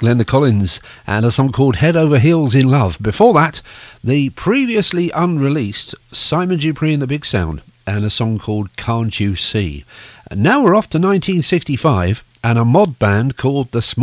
Glenda Collins, and a song called Head Over Heels in Love. Before that, the previously unreleased Simon Dupree and the Big Sound, and a song called Can't You See. And now we're off to 1965, and a mod band called the Small